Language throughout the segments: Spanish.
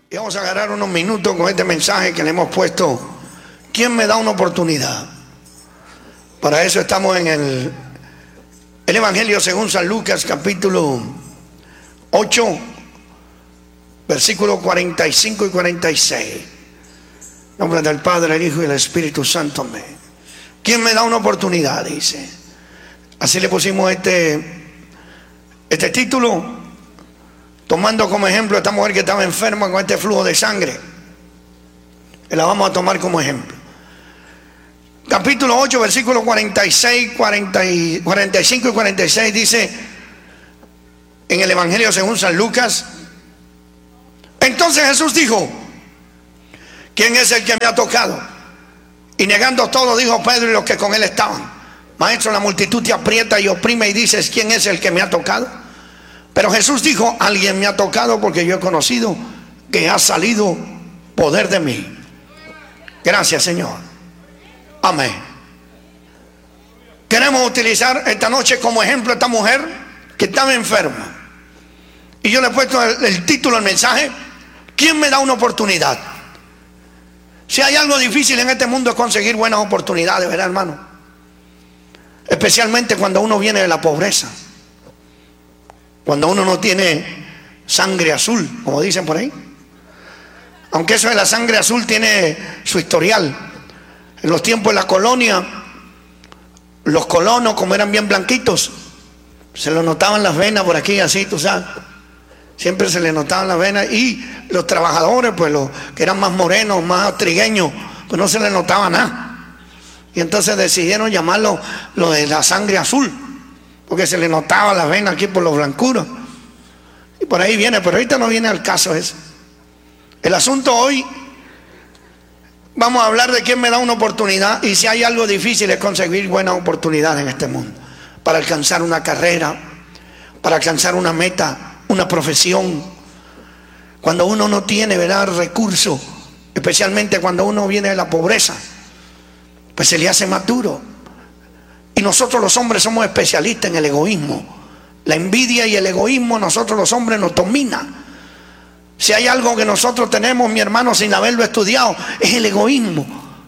Y vamos a agarrar unos minutos con este mensaje que le hemos puesto: ¿quién me da una oportunidad? Para eso estamos en el Evangelio según San Lucas, capítulo 8, versículos 45 y 46. En nombre del Padre, el Hijo y el Espíritu Santo. Amén. ¿Quién me da una oportunidad? Dice. Así le pusimos este título, tomando como ejemplo a esta mujer que estaba enferma con este flujo de sangre. Y la vamos a tomar como ejemplo. Capítulo 8, versículos 45 y 46 dice en el Evangelio según San Lucas: entonces Jesús dijo: ¿quién es el que me ha tocado? Y negando todo, dijo Pedro y los que con él estaban: Maestro, la multitud te aprieta y oprime y dices: ¿quién es el que me ha tocado? Pero Jesús dijo: alguien me ha tocado, porque yo he conocido que ha salido poder de mí. Gracias, Señor. Amén. Queremos utilizar esta noche como ejemplo a esta mujer que estaba enferma. Y yo le he puesto el título al mensaje: ¿quién me da una oportunidad? Si hay algo difícil en este mundo es conseguir buenas oportunidades, ¿verdad, hermano? Especialmente cuando uno viene de la pobreza, cuando uno no tiene sangre azul, como dicen por ahí. Aunque eso de la sangre azul tiene su historial. En los tiempos de la colonia, los colonos, como eran bien blanquitos, se les notaban las venas por aquí, así, tú sabes. Siempre se les notaban las venas. Y los trabajadores, pues los que eran más morenos, más trigueños, pues no se les notaba nada. Y entonces decidieron llamarlo lo de la sangre azul, porque se les notaba las venas aquí por los blancuros. Y por ahí viene, pero ahorita no viene al caso eso. El asunto hoy, vamos a hablar de quién me da una oportunidad. Y si hay algo difícil es conseguir buenas oportunidades en este mundo, para alcanzar una carrera, para alcanzar una meta, una profesión. Cuando uno no tiene, ¿verdad?, recursos, especialmente cuando uno viene de la pobreza, pues se le hace más duro. Y nosotros los hombres somos especialistas en el egoísmo. La envidia y el egoísmo, nosotros los hombres nos domina. Si hay algo que nosotros tenemos, mi hermano, sin haberlo estudiado, es el egoísmo.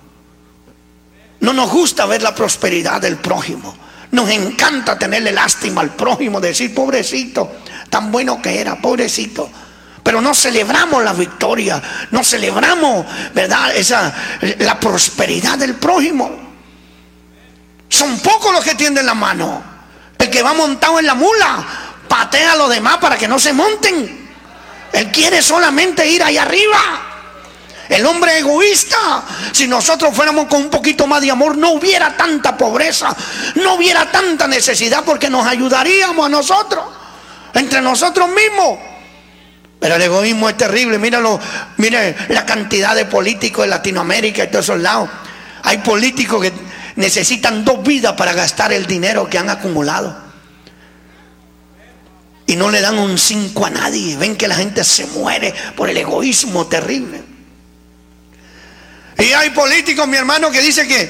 No nos gusta ver la prosperidad del prójimo. Nos encanta tenerle lástima al prójimo, decir: pobrecito, tan bueno que era, pobrecito. Pero no celebramos la victoria, no celebramos, ¿verdad?, la prosperidad del prójimo. Son pocos los que tienden la mano. El que va montado en la mula patea a los demás para que no se monten. Él quiere solamente ir allá arriba. El hombre egoísta. Si nosotros fuéramos con un poquito más de amor, no hubiera tanta pobreza, no hubiera tanta necesidad, porque nos ayudaríamos a nosotros, entre nosotros mismos. Pero el egoísmo es terrible. Mire la cantidad de políticos en Latinoamérica y todos esos lados. Hay políticos que necesitan 2 vidas para gastar el dinero que han acumulado. Y no le dan un 5 a nadie. Ven que la gente se muere por el egoísmo terrible. Y hay políticos, mi hermano, que dicen que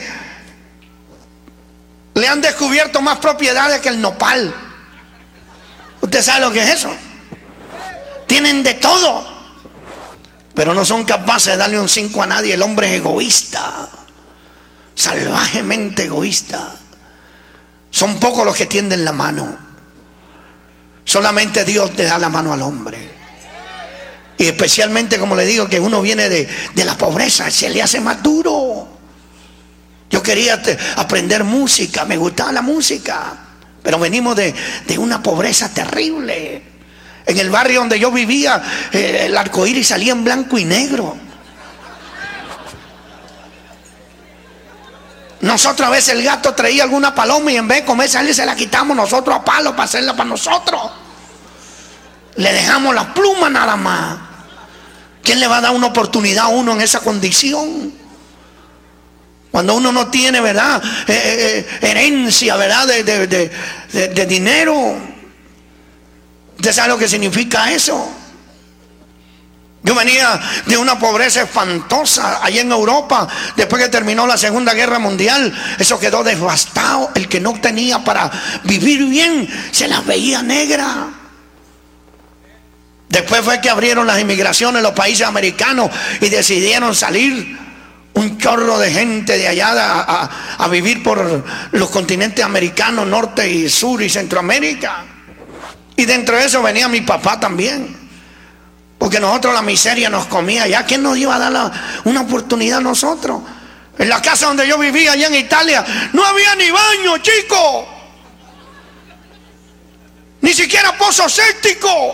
le han descubierto más propiedades que el nopal. ¿Usted sabe lo que es eso? Tienen de todo, pero no son capaces de darle un 5 a nadie. El hombre es egoísta, salvajemente egoísta. Son pocos los que tienden la mano. Solamente Dios le da la mano al hombre. Y especialmente, como le digo, que uno viene de la pobreza, se le hace más duro. Yo quería aprender música, me gustaba la música, pero venimos de una pobreza terrible. En el barrio donde yo vivía, el arcoíris salía en blanco y negro. Nosotros, a veces el gato traía alguna paloma y en vez de comerse se la quitamos nosotros a palo para hacerla para nosotros. Le dejamos la pluma nada más. ¿Quién le va a dar una oportunidad a uno en esa condición? Cuando uno no tiene, ¿verdad?, herencia, ¿verdad?, de dinero. ¿Usted sabe lo que significa eso? Yo venía de una pobreza espantosa allá en Europa. Después que terminó la Segunda Guerra Mundial, eso quedó devastado. El que no tenía para vivir bien se las veía negras. Después fue que abrieron las inmigraciones en los países americanos y decidieron salir un chorro de gente de allá a vivir por los continentes americanos, norte y sur y Centroamérica. Y dentro de eso venía mi papá también, porque nosotros la miseria nos comía. ¿Ya quién nos iba a dar una oportunidad a nosotros? En la casa donde yo vivía allá en Italia no había ni baño, chico, ni siquiera pozo séptico,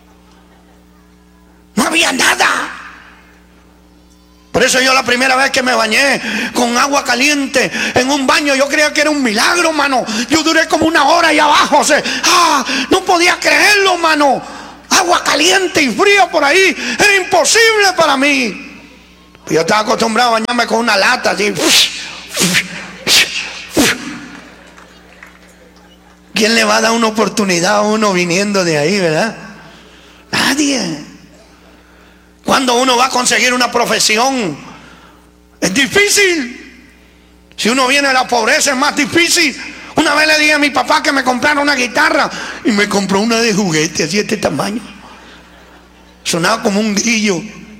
no había nada. Por eso yo la primera vez que me bañé con agua caliente en un baño, yo creía que era un milagro, mano. Yo duré como 1 hora ahí abajo, no podía creerlo, mano. Agua caliente y fría por ahí, era imposible para mí. Yo estaba acostumbrado a bañarme con una lata así. ¿Quién le va a dar una oportunidad a uno viniendo de ahí, verdad? Nadie. Cuando uno va a conseguir una profesión, es difícil. Si uno viene de la pobreza es más difícil. Una vez le dije a mi papá que me comprara una guitarra y me compró una de juguete, así de este tamaño. Sonaba como un grillo.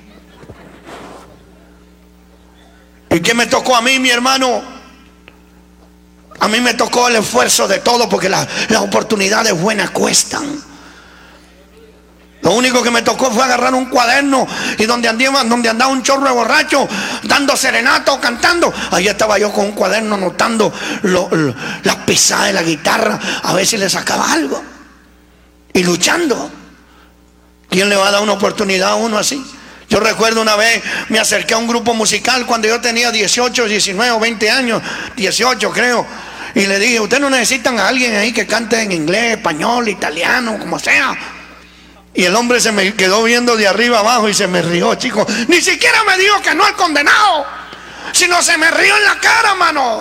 ¿Y qué me tocó a mí, mi hermano? A mí me tocó el esfuerzo de todo, porque las oportunidades buenas cuestan. Lo único que me tocó fue agarrar un cuaderno y donde andaba un chorro de borracho dando serenato, cantando, ahí estaba yo con un cuaderno anotando las pisadas de la guitarra, a ver si le sacaba algo, y luchando. ¿Quién le va a dar una oportunidad a uno así? Yo recuerdo una vez me acerqué a un grupo musical cuando yo tenía 18, 19 o 20 años, 18 creo, y le dije: ¿ustedes no necesitan a alguien ahí que cante en inglés, español, italiano, como sea? Y el hombre se me quedó viendo de arriba abajo y se me rió, chico. Ni siquiera me dijo que no, el condenado, sino se me rió en la cara, mano.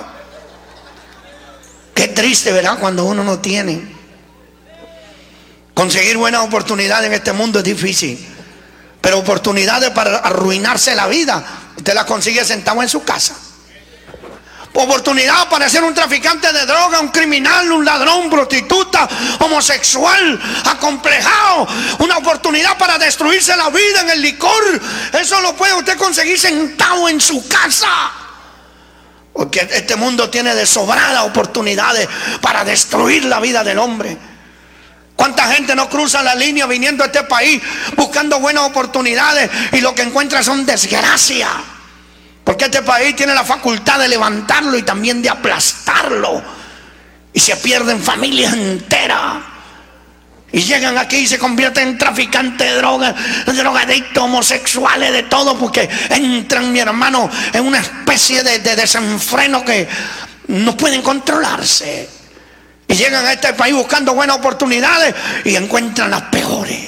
Qué triste, ¿verdad? Cuando uno no tiene. Conseguir buenas oportunidades en este mundo es difícil, pero oportunidades para arruinarse la vida, usted las consigue sentado en su casa. Oportunidad para ser un traficante de droga, un criminal, un ladrón, prostituta, homosexual, acomplejado. Una oportunidad para destruirse la vida en el licor. Eso lo puede usted conseguir sentado en su casa. Porque este mundo tiene de sobrada oportunidades para destruir la vida del hombre. ¿Cuánta gente no cruza la línea viniendo a este país buscando buenas oportunidades y lo que encuentra son desgracias? Porque este país tiene la facultad de levantarlo y también de aplastarlo. Y se pierden familias enteras. Y llegan aquí y se convierten en traficantes de drogas, drogadictos, homosexuales, de todo. Porque entran, mi hermano, en una especie de desenfreno que no pueden controlarse. Y llegan a este país buscando buenas oportunidades y encuentran las peores.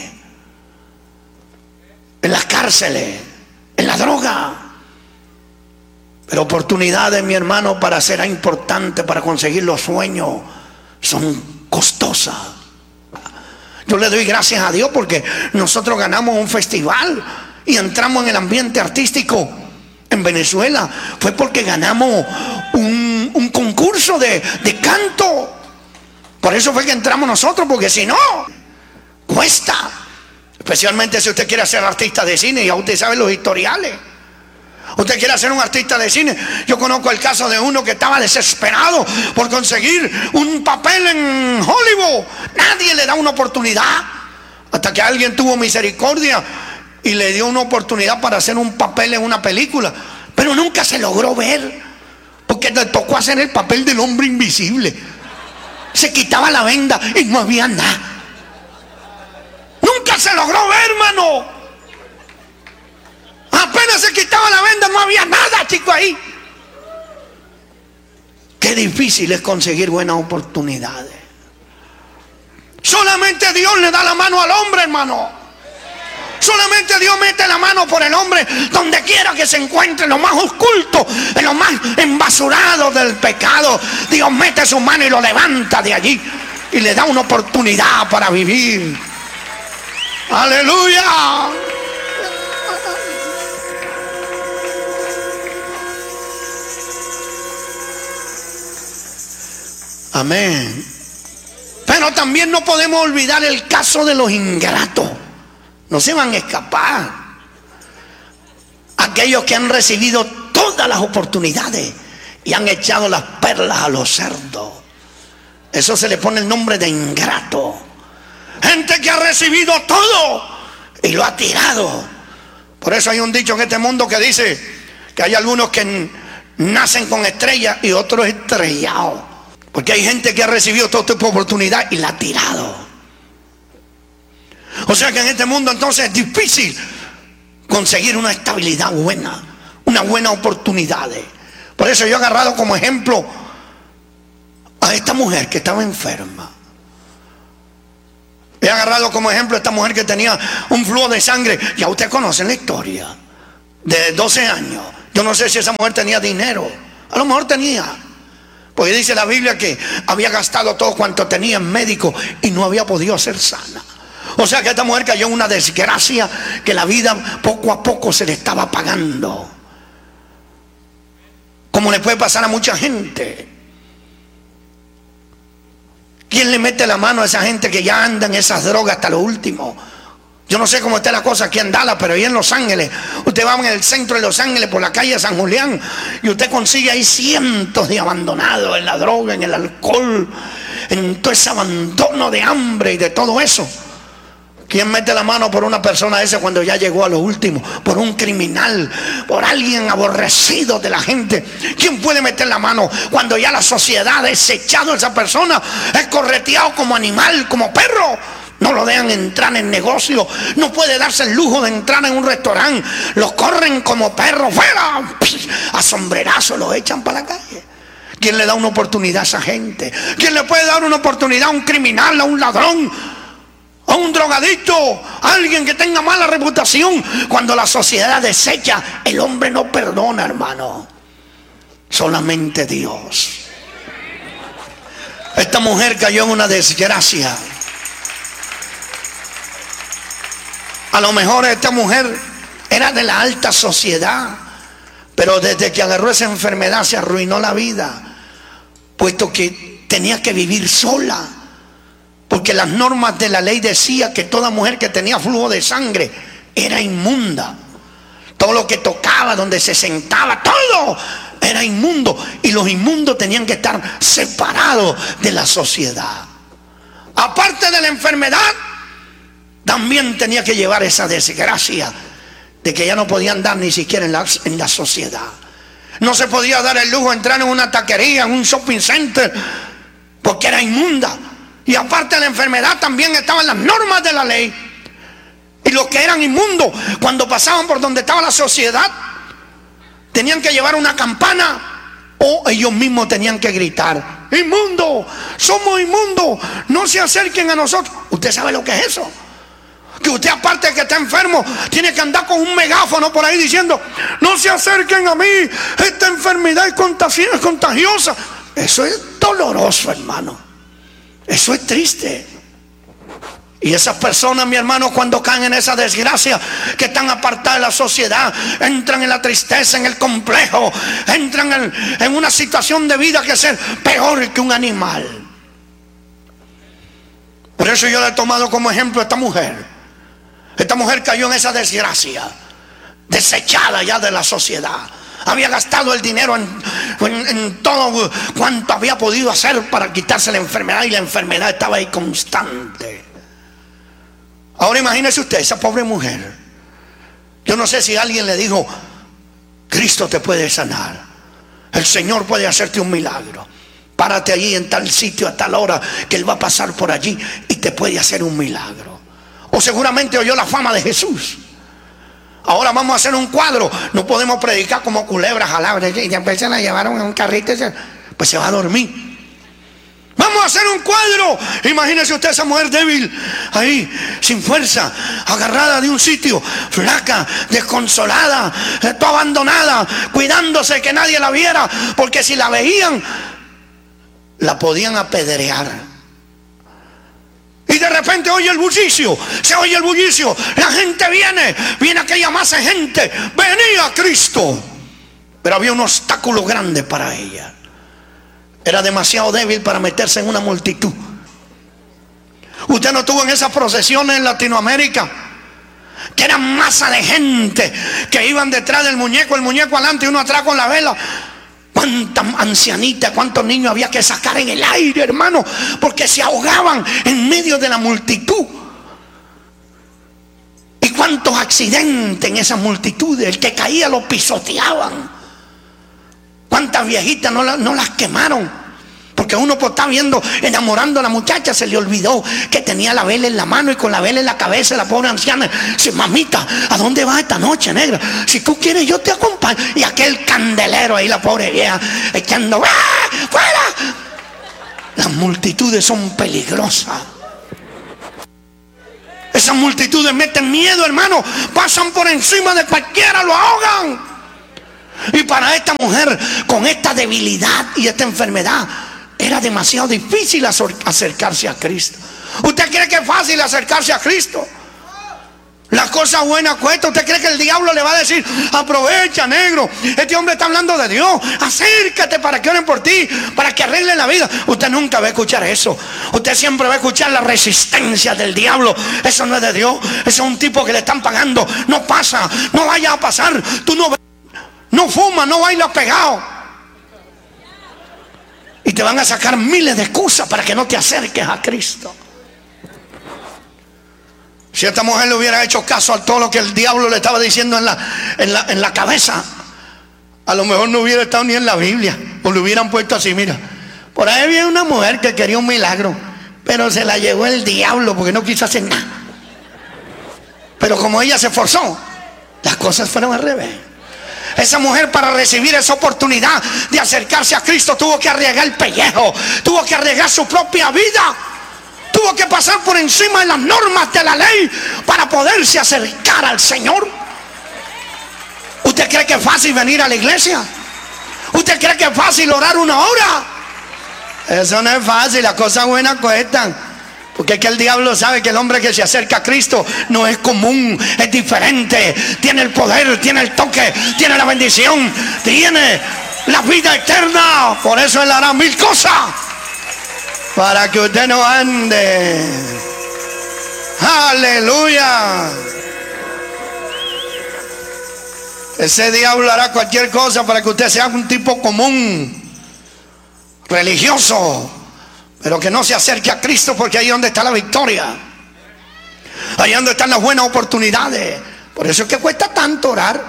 En las cárceles, en la droga. Pero oportunidades, mi hermano, para ser importante, para conseguir los sueños, son costosas. Yo le doy gracias a Dios porque nosotros ganamos un festival y entramos en el ambiente artístico en Venezuela. Fue porque ganamos un concurso de canto. Por eso fue que entramos nosotros, porque si no, cuesta. Especialmente si usted quiere ser artista de cine, ya usted sabe los historiales. Usted quiere ser un artista de cine. Yo conozco el caso de uno que estaba desesperado por conseguir un papel en Hollywood. Nadie le da una oportunidad, hasta que alguien tuvo misericordia y le dio una oportunidad para hacer un papel en una película. Pero nunca se logró ver, porque le tocó hacer el papel del hombre invisible. Se quitaba la venda y no había nada. Nunca se logró ver, hermano. Apenas se quitaba la venda, no había nada, chico, ahí. Qué difícil es conseguir buenas oportunidades. Solamente Dios le da la mano al hombre, hermano. Solamente Dios mete la mano por el hombre donde quiera que se encuentre, en lo más oculto, en lo más embasurado del pecado. Dios mete su mano y lo levanta de allí y le da una oportunidad para vivir. ¡Aleluya! Amén. Pero también no podemos olvidar el caso de los ingratos. No se van a escapar. Aquellos que han recibido todas las oportunidades y han echado las perlas a los cerdos. Eso se le pone el nombre de ingrato. Gente que ha recibido todo y lo ha tirado. Por eso hay un dicho en este mundo que dice que hay algunos que nacen con estrellas y otros estrellados. Porque hay gente que ha recibido todo tipo de oportunidad y la ha tirado. O sea que en este mundo entonces es difícil conseguir una estabilidad buena, una buena oportunidad. Por eso yo he agarrado como ejemplo a esta mujer que estaba enferma. He agarrado como ejemplo a esta mujer que tenía un flujo de sangre. Ya ustedes conocen la historia. De 12 años. Yo no sé si esa mujer tenía dinero. A lo mejor tenía. Porque dice la Biblia que había gastado todo cuanto tenía en médico y no había podido ser sana. O sea que esta mujer cayó en una desgracia que la vida poco a poco se le estaba apagando. Como le puede pasar a mucha gente. ¿Quién le mete la mano a esa gente que ya anda en esas drogas hasta lo último? Yo no sé cómo está la cosa aquí en Dallas, pero ahí en Los Ángeles, usted va en el centro de Los Ángeles por la calle de San Julián y usted consigue ahí cientos de abandonados en la droga, en el alcohol, en todo ese abandono de hambre y de todo eso. ¿Quién mete la mano por una persona esa cuando ya llegó a lo último? Por un criminal, por alguien aborrecido de la gente. ¿Quién puede meter la mano cuando ya la sociedad ha desechado a esa persona? Es correteado como animal, como perro. No lo dejan entrar en negocio. No puede darse el lujo de entrar en un restaurante. Los corren como perros. ¡Fuera! A sombrerazo lo echan para la calle. ¿Quién le da una oportunidad a esa gente? ¿Quién le puede dar una oportunidad a un criminal, a un ladrón, a un drogadicto, a alguien que tenga mala reputación? Cuando la sociedad desecha, el hombre no perdona, hermano. Solamente Dios. Esta mujer cayó en una desgracia. A lo mejor esta mujer era de la alta sociedad, pero desde que agarró esa enfermedad se arruinó la vida, puesto que tenía que vivir sola. Porque las normas de la ley decían que toda mujer que tenía flujo de sangre era inmunda. Todo lo que tocaba, donde se sentaba, todo era inmundo. Y los inmundos tenían que estar separados de la sociedad. Aparte de la enfermedad, también tenía que llevar esa desgracia de que ya no podían andar ni siquiera en la sociedad. No se podía dar el lujo de entrar en una taquería, en un shopping center, porque era inmunda. Y aparte de la enfermedad también estaban las normas de la ley. Y los que eran inmundos, cuando pasaban por donde estaba la sociedad, tenían que llevar una campana o ellos mismos tenían que gritar: inmundo, somos inmundos, no se acerquen a nosotros. ¿Usted sabe lo que es eso? Que usted, aparte de que está enfermo, tiene que andar con un megáfono por ahí diciendo: no se acerquen a mí, esta enfermedad es contagiosa. Eso es doloroso, hermano. Eso es triste. Y esas personas, mi hermano, cuando caen en esa desgracia, que están apartadas de la sociedad, entran en la tristeza, en el complejo, entran en una situación de vida que es ser peor que un animal. Por eso yo le he tomado como ejemplo a esta mujer. Esta mujer cayó en esa desgracia, desechada ya de la sociedad. Había gastado el dinero en todo cuanto había podido hacer para quitarse la enfermedad, y la enfermedad estaba ahí constante. Ahora imagínese usted, esa pobre mujer. Yo no sé si alguien le dijo: Cristo te puede sanar, el Señor puede hacerte un milagro, párate allí en tal sitio a tal hora que Él va a pasar por allí y te puede hacer un milagro. O seguramente oyó la fama de Jesús. Ahora vamos a hacer un cuadro. No podemos predicar como culebras jalabres. Y después se la llevaron en un carrito y pues se va a dormir. Vamos a hacer un cuadro. Imagínese usted esa mujer débil ahí, sin fuerza, agarrada de un sitio, flaca, desconsolada, toda abandonada, cuidándose de que nadie la viera, porque si la veían, la podían apedrear. Y de repente oye el bullicio, se oye el bullicio, la gente viene aquella masa de gente, venía Cristo. Pero había un obstáculo grande para ella. Era demasiado débil para meterse en una multitud. Usted no estuvo en esas procesiones en Latinoamérica, que eran masa de gente que iban detrás del muñeco, el muñeco adelante y uno atrás con la vela. Cuántas ancianitas, cuántos niños había que sacar en el aire, hermano, porque se ahogaban en medio de la multitud. Y cuántos accidentes en esas multitudes, el que caía lo pisoteaban. Cuántas viejitas no las quemaron, porque uno por estar viendo, enamorando a la muchacha, se le olvidó que tenía la vela en la mano y con la vela en la cabeza la pobre anciana dice: mamita, ¿a dónde vas esta noche, negra? Si tú quieres yo te acompaño. Y aquel candelero ahí, la pobre vieja echando: ¡ah, fuera! Las multitudes son peligrosas. Esas multitudes meten miedo, hermano, pasan por encima de cualquiera, lo ahogan. Y para esta mujer, con esta debilidad y esta enfermedad, era demasiado difícil acercarse a Cristo. ¿Usted cree que es fácil acercarse a Cristo? Las cosas buenas cuestan. ¿Usted cree que el diablo le va a decir: aprovecha, negro, este hombre está hablando de Dios, acércate para que oren por ti, para que arreglen la vida? Usted nunca va a escuchar eso. Usted siempre va a escuchar la resistencia del diablo. Eso no es de Dios. Eso es un tipo que le están pagando. No pasa, no vaya a pasar. Tú no fumas, no bailas pegado. Y te van a sacar miles de excusas para que no te acerques a Cristo. Si esta mujer le hubiera hecho caso a todo lo que el diablo le estaba diciendo en la cabeza, a lo mejor no hubiera estado ni en la Biblia. O le hubieran puesto así: mira, por ahí había una mujer que quería un milagro, pero se la llevó el diablo porque no quiso hacer nada. Pero como ella se esforzó, las cosas fueron al revés. Esa mujer, para recibir esa oportunidad de acercarse a Cristo, tuvo que arriesgar el pellejo, tuvo que arriesgar su propia vida, tuvo que pasar por encima de las normas de la ley para poderse acercar al Señor. ¿Usted cree que es fácil venir a la iglesia? ¿Usted cree que es fácil orar una hora? Eso no es fácil, las cosas buenas cuestan. Porque es que el diablo sabe que el hombre que se acerca a Cristo no es común, es diferente. Tiene el poder, tiene el toque, tiene la bendición, tiene la vida eterna. Por eso él hará mil cosas para que usted no ande. Aleluya. Ese diablo hará cualquier cosa para que usted sea un tipo común, religioso, pero que no se acerque a Cristo, porque ahí es donde está la victoria. Ahí es donde están las buenas oportunidades. Por eso es que cuesta tanto orar.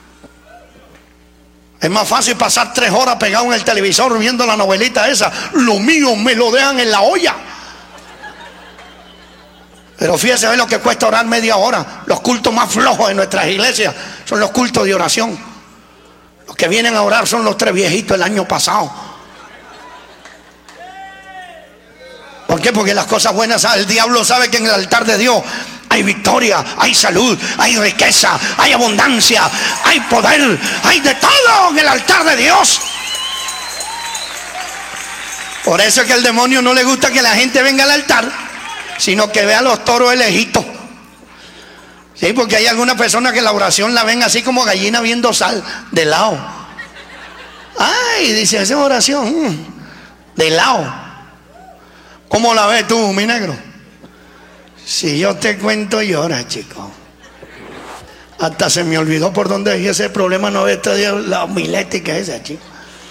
Es más fácil pasar 3 horas pegado en el televisor viendo la novelita esa. Lo mío me lo dejan en la olla. Pero fíjese, ve lo que cuesta orar media hora. Los cultos más flojos de nuestras iglesias son los cultos de oración. Los que vienen a orar son los 3 viejitos del año pasado. ¿Por qué? Porque las cosas buenas, el diablo sabe que en el altar de Dios hay victoria, hay salud, hay riqueza, hay abundancia, hay poder, hay de todo en el altar de Dios. Por eso es que al demonio no le gusta que la gente venga al altar, sino que vea a los toros elegidos. Sí, porque hay algunas personas que la oración la ven así como gallina viendo sal, de lado. Ay, dice, esa oración, de lado. ¿Cómo la ves tú, mi negro? Si yo te cuento, llora, chico. Hasta se me olvidó por dónde es ese problema. No ve todavía la homilética esa, chico.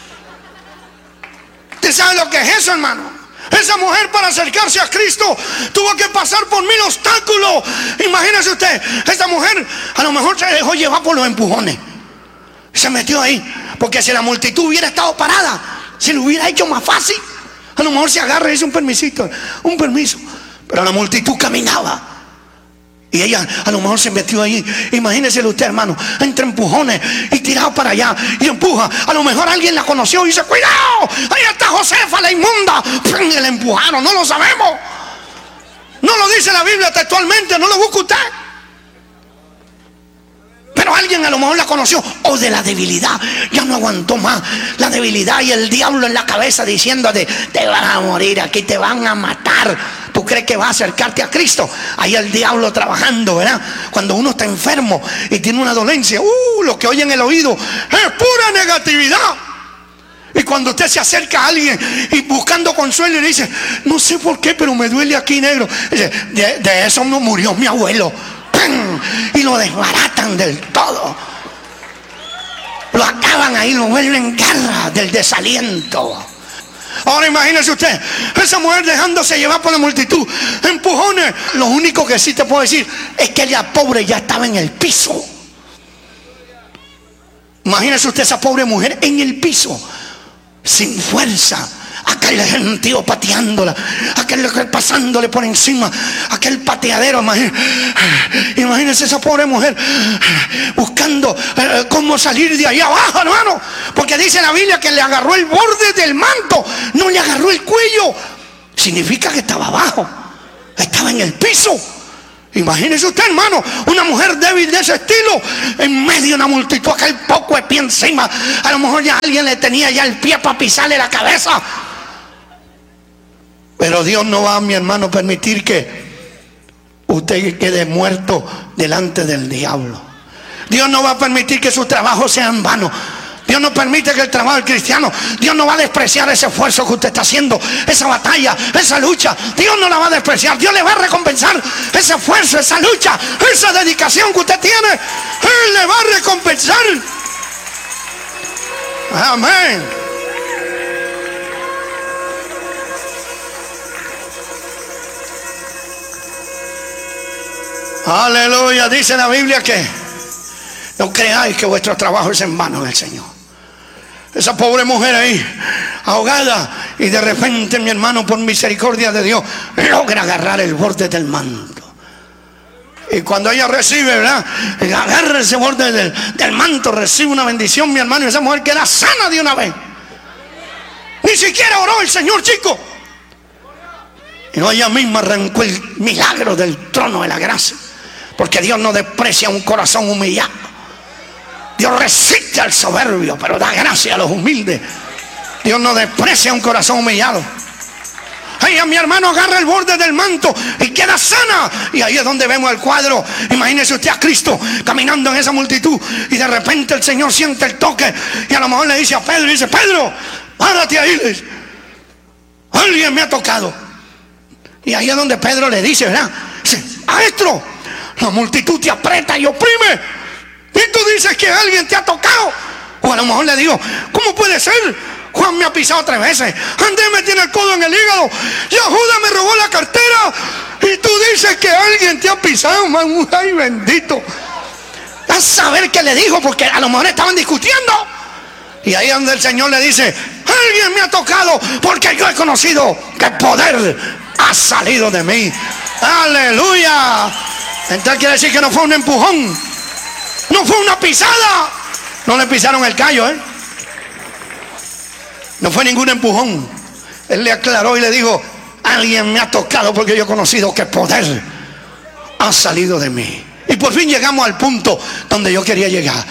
¿Usted sabe lo que es eso, hermano? Esa mujer, para acercarse a Cristo, tuvo que pasar por 1000 obstáculos. Imagínese usted, esta mujer a lo mejor se dejó llevar por los empujones. Se metió ahí, porque si la multitud hubiera estado parada, se le hubiera hecho más fácil. A lo mejor se agarra y dice: un permisito, un permiso. Pero la multitud caminaba y ella a lo mejor se metió ahí. Imagínese usted, hermano, entre empujones y tirado para allá y empuja. A lo mejor alguien la conoció y dice: cuidado, ahí está Josefa, la inmunda. Y la empujaron, no lo sabemos. No lo dice la Biblia textualmente, no lo busca usted. Pero alguien a lo mejor la conoció, o de la debilidad, ya no aguantó más la debilidad y el diablo en la cabeza diciéndote: te van a morir aquí, te van a matar. ¿Tú crees que va a acercarte a Cristo? Ahí el diablo trabajando, ¿verdad? Cuando uno está enfermo y tiene una dolencia, lo que oye en el oído es pura negatividad. Y cuando usted se acerca a alguien y buscando consuelo y le dice: no sé por qué, pero me duele aquí, negro, dice: de eso no murió mi abuelo. ¡pam! Y lo desbaratan del todo. Lo acaban ahí, lo vuelven garra del desaliento. Ahora imagínese usted, esa mujer dejándose llevar por la multitud, empujones. Lo único que sí te puedo decir es que ella pobre ya estaba en el piso. Imagínese usted esa pobre mujer en el piso, sin fuerza. Aquel gentío pateándola, aquel pasándole por encima, aquel pateadero. Imagínese esa pobre mujer buscando cómo salir de ahí abajo, hermano. Porque dice la Biblia que le agarró el borde del manto, no le agarró el cuello. Significa que estaba abajo, estaba en el piso. Imagínese usted, hermano, una mujer débil de ese estilo en medio de una multitud, aquel poco de pie encima. A lo mejor ya alguien le tenía ya el pie para pisarle la cabeza. Pero Dios no va, mi hermano, permitir que usted quede muerto delante del diablo. Dios no va a permitir que su trabajo sea en vano. Dios no permite que el trabajo del cristiano, Dios no va a despreciar ese esfuerzo que usted está haciendo, esa batalla, esa lucha. Dios no la va a despreciar. Dios le va a recompensar ese esfuerzo, esa lucha, esa dedicación que usted tiene. Él le va a recompensar. Amén. Aleluya. Dice la Biblia que no creáis que vuestro trabajo es en vano en el Señor. Esa pobre mujer ahí, ahogada, y de repente, mi hermano, por misericordia de Dios, logra agarrar el borde del manto. Y cuando ella recibe, ¿verdad?, agarra ese borde del manto, recibe una bendición, mi hermano, y esa mujer queda sana de una vez. Ni siquiera oró el Señor, chico. Y no, ella misma arrancó el milagro del trono de la gracia. Porque Dios no desprecia un corazón humillado. Dios resiste al soberbio, pero da gracia a los humildes. Dios no desprecia un corazón humillado. Ella, mi hermano, agarra el borde del manto y queda sana. Y ahí es donde vemos el cuadro. Imagínese usted a Cristo caminando en esa multitud, y de repente el Señor siente el toque, y a lo mejor le dice a Pedro, dice: Pedro, párate ahí, alguien me ha tocado. Y ahí es donde Pedro le dice, ¿verdad?, maestro, la multitud te aprieta y oprime, y tú dices que alguien te ha tocado. O a lo mejor le digo: ¿cómo puede ser? Juan me ha pisado 3 veces, Andrés me tiene el codo en el hígado, y Judas me robó la cartera, y tú dices que alguien te ha pisado. Ay, bendito. A saber qué le dijo, porque a lo mejor estaban discutiendo. Y ahí es donde el Señor le dice: alguien me ha tocado, porque yo he conocido que el poder ha salido de mí. Aleluya. Entonces quiere decir que no fue un empujón, no fue una pisada. No le pisaron el callo, no fue ningún empujón. Él le aclaró y le dijo: alguien me ha tocado, porque yo he conocido que el poder ha salido de mí. Y por fin llegamos al punto donde yo quería llegar.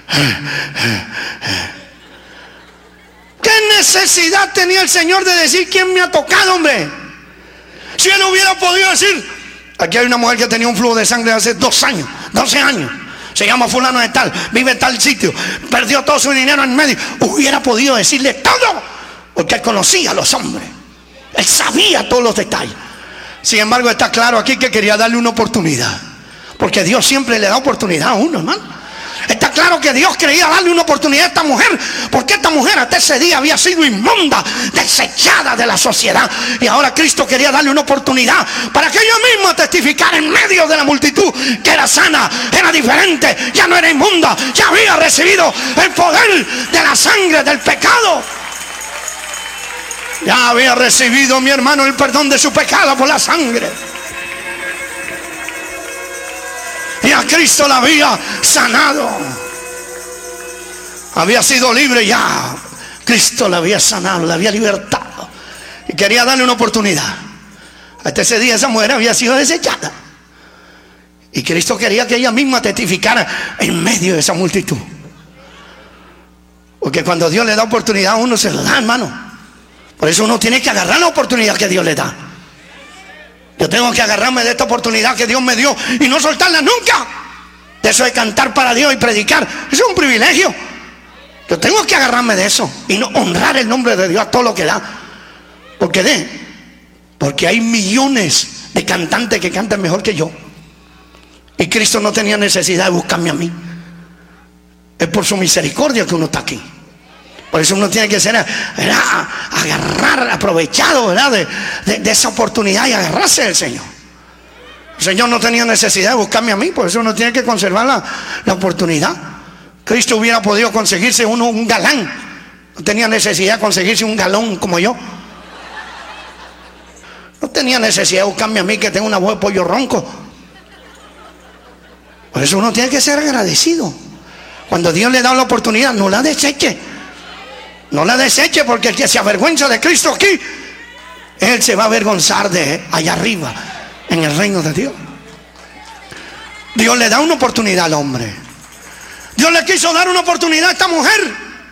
¿Qué necesidad tenía el Señor de decir quién me ha tocado, hombre? Si él hubiera podido decir: aquí hay una mujer que tenía un flujo de sangre hace 12 años, se llama fulano de tal, vive en tal sitio, perdió todo su dinero en medio. Hubiera podido decirle todo, porque él conocía a los hombres, él sabía todos los detalles. Sin embargo, está claro aquí que quería darle una oportunidad, porque Dios siempre le da oportunidad a uno, hermano. Está claro que Dios quería darle una oportunidad a esta mujer, porque esta mujer hasta ese día había sido inmunda, desechada de la sociedad, y ahora Cristo quería darle una oportunidad para que ella misma testificara en medio de la multitud que era sana, era diferente, ya no era inmunda, ya había recibido el poder de la sangre del pecado, ya había recibido, mi hermano, el perdón de su pecado por la sangre. Y a Cristo la había sanado, había sido libre ya. Cristo la había sanado, la había libertado, y quería darle una oportunidad. Hasta ese día esa mujer había sido desechada, y Cristo quería que ella misma testificara en medio de esa multitud. Porque cuando Dios le da oportunidad a uno, se lo da, hermano. Por eso uno tiene que agarrar la oportunidad que Dios le da. Yo tengo que agarrarme de esta oportunidad que Dios me dio y no soltarla nunca. De eso de cantar para Dios y predicar, eso es un privilegio. Yo tengo que agarrarme de eso y no honrar el nombre de Dios a todo lo que da. Porque hay millones de cantantes que cantan mejor que yo, Y Cristo no tenía necesidad de buscarme a mí. Es por su misericordia que uno está aquí. Por eso uno tiene que ser, ¿verdad?, agarrar, aprovechado, ¿verdad?, de esa oportunidad y agarrarse del Señor. El Señor no tenía necesidad de buscarme a mí, por eso uno tiene que conservar la oportunidad. Cristo hubiera podido conseguirse un galán. No tenía necesidad de conseguirse un galón como yo. No tenía necesidad de buscarme a mí, que tengo una voz de pollo ronco. Por eso uno tiene que ser agradecido. Cuando Dios le da la oportunidad, no la deseche. No la deseche, porque el que se avergüenza de Cristo aquí, él se va a avergonzar de allá arriba, en el reino de Dios. Dios le da una oportunidad al hombre. Dios le quiso dar una oportunidad a esta mujer,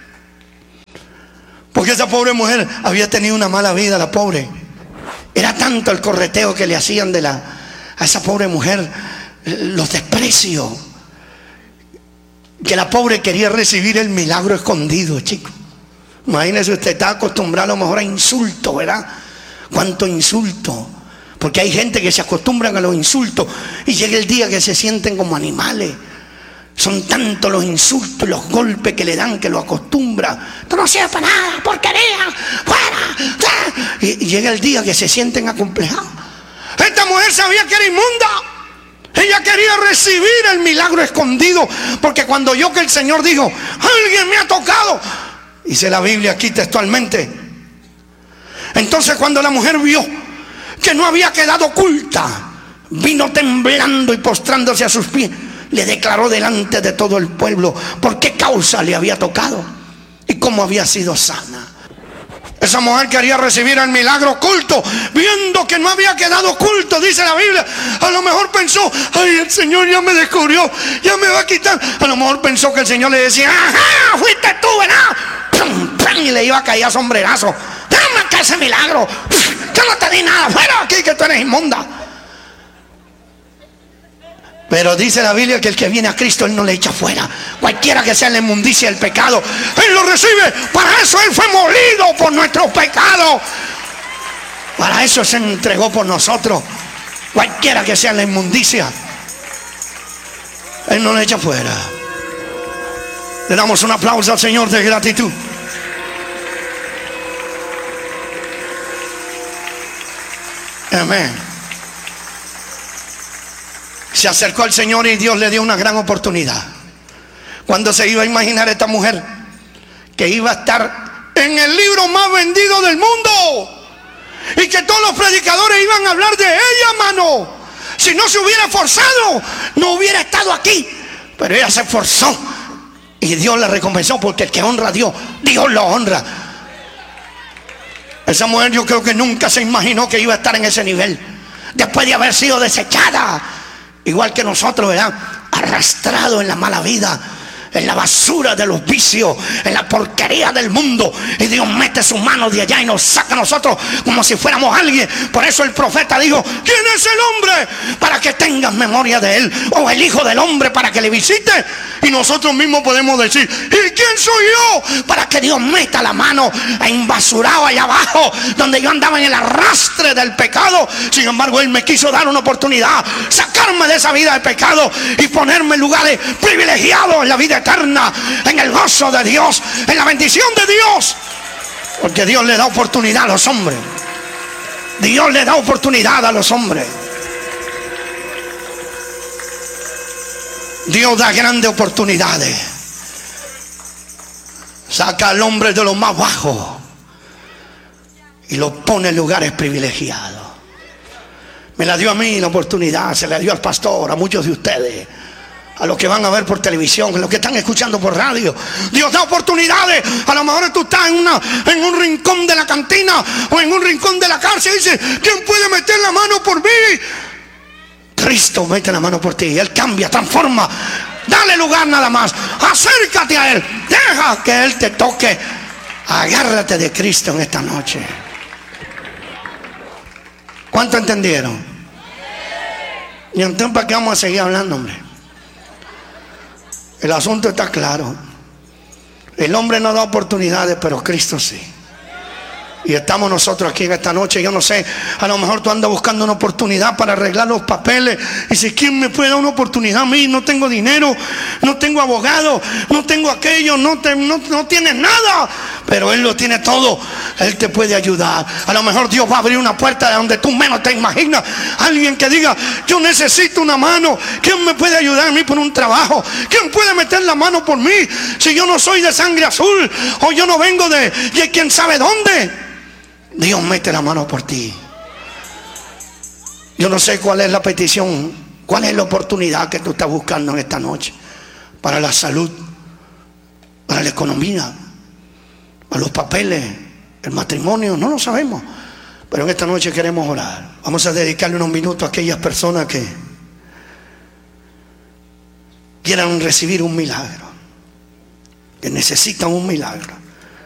porque esa pobre mujer había tenido una mala vida, la pobre. Era tanto el correteo que le hacían a esa pobre mujer, los desprecios, que la pobre quería recibir el milagro escondido, chicos. Imagínese, usted está acostumbrado a lo mejor a insultos, ¿verdad? Cuánto insulto. Porque hay gente que se acostumbran a los insultos y llega el día que se sienten como animales. Son tantos los insultos y los golpes que le dan, que lo acostumbra. Tú no sirves para nada, porquería, fuera. Y llega el día que se sienten acomplejados. Esta mujer sabía que era inmunda. Ella quería recibir el milagro escondido, porque cuando oyó que el Señor dijo: alguien me ha tocado, dice la Biblia aquí textualmente. Entonces, cuando la mujer vio que no había quedado oculta, vino temblando y postrándose a sus pies, le declaró delante de todo el pueblo por qué causa le había tocado y cómo había sido sana. Esa mujer quería recibir el milagro oculto, viendo que no había quedado oculto, dice la Biblia. A lo mejor pensó: ay, el Señor ya me descubrió, ya me va a quitar. A lo mejor pensó que el Señor le decía: ajá, fuiste tú, ¿verdad? ¡Pum, pum! Y le iba a caer a sombrerazo. Dame acá ese milagro. Yo no te di nada, fuera aquí que tú eres inmunda. Pero dice la Biblia que el que viene a Cristo, Él no le echa fuera. Cualquiera que sea la inmundicia del pecado, Él lo recibe. Para eso Él fue molido por nuestros pecados. Para eso se entregó por nosotros. Cualquiera que sea la inmundicia, Él no le echa fuera. Le damos un aplauso al Señor de gratitud. Amén. Se acercó al Señor y Dios le dio una gran oportunidad. Cuando se iba a imaginar esta mujer que iba a estar en el libro más vendido del mundo y que todos los predicadores iban a hablar de ella, mano? Si no se hubiera esforzado, no hubiera estado aquí. Pero ella se esforzó y Dios la recompensó, porque el que honra a Dios, Dios lo honra. Esa mujer, yo creo que nunca se imaginó que iba a estar en ese nivel, después de haber sido desechada, igual que nosotros, ¿verdad? Arrastrado en la mala vida, en la basura de los vicios, en la porquería del mundo. Y Dios mete su mano de allá y nos saca a nosotros como si fuéramos alguien. Por eso el profeta dijo: ¿quién es el hombre para que tengas memoria de él? O el hijo del hombre para que le visite. Y nosotros mismos podemos decir: ¿y quién soy yo para que Dios meta la mano embasurado allá abajo, donde yo andaba en el arrastre del pecado? Sin embargo, Él me quiso dar una oportunidad, sacarme de esa vida de pecado y ponerme en lugares privilegiados en la vida eterna, en el gozo de Dios, en la bendición de Dios. Porque Dios le da oportunidad a los hombres. Dios le da oportunidad a los hombres. Dios da grandes oportunidades. Saca al hombre de lo más bajo y lo pone en lugares privilegiados. Me la dio a mí la oportunidad, se la dio al pastor, a muchos de ustedes, a los que van a ver por televisión, a los que están escuchando por radio. Dios da oportunidades. A lo mejor tú estás en un rincón de la cantina o en un rincón de la cárcel y dices: ¿quién puede meter la mano por mí? Cristo mete la mano por ti. Él cambia, transforma. Dale lugar nada más. Acércate a Él. Deja que Él te toque. Agárrate de Cristo en esta noche. ¿Cuánto entendieron? Y entonces, ¿para qué vamos a seguir hablando, hombre? El asunto está claro. El hombre no da oportunidades, pero Cristo sí. Y estamos nosotros aquí en esta noche. Yo no sé, a lo mejor tú andas buscando una oportunidad para arreglar los papeles. Y dices, ¿quién me puede dar una oportunidad a mí? No tengo dinero, no tengo abogado, no tengo aquello, no tienes nada. Pero Él lo tiene todo. Él te puede ayudar. A lo mejor Dios va a abrir una puerta de donde tú menos te imaginas. Alguien que diga, yo necesito una mano. ¿Quién me puede ayudar a mí por un trabajo? ¿Quién puede meter la mano por mí? Si yo no soy de sangre azul, o yo no vengo de quién sabe dónde. Dios mete la mano por ti. Yo no sé cuál es la petición, cuál es la oportunidad que tú estás buscando en esta noche. Para la salud, para la economía, para los papeles, el matrimonio, no lo sabemos. Pero en esta noche queremos orar. Vamos a dedicarle unos minutos a aquellas personas que quieran recibir un milagro, que necesitan un milagro.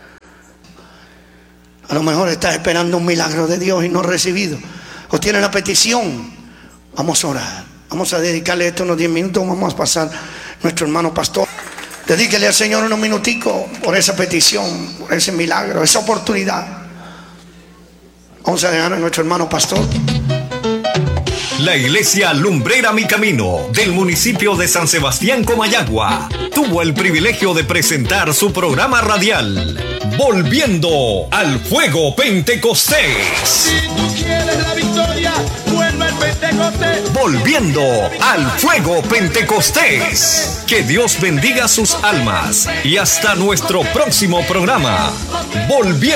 A lo mejor estás esperando un milagro de Dios y no has recibido. O tienes la petición. Vamos a orar. Vamos a dedicarle esto unos 10 minutos. Vamos a pasar nuestro hermano pastor. Dedíquele al Señor unos minuticos por esa petición, por ese milagro, esa oportunidad. Vamos a dejar a nuestro hermano pastor. La Iglesia Lumbrera Mi Camino del municipio de San Sebastián Comayagua tuvo el privilegio de presentar su programa radial Volviendo al Fuego Pentecostés. Si tú quieres la victoria, vuelve al Pentecostés. Volviendo al Fuego Pentecostés. Que Dios bendiga sus almas y hasta nuestro próximo programa. Volviendo